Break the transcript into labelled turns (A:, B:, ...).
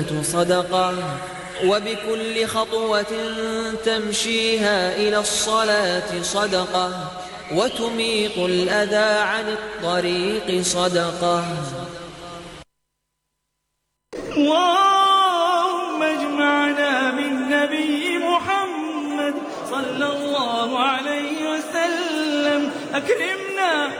A: صدقة وبكل خطوة تمشيها إلى الصلاة صدقة وتميط الأذى عن الطريق صدقة.
B: اللهم اجمعنا بالنبي محمد صلى الله عليه وسلم. أكرمنا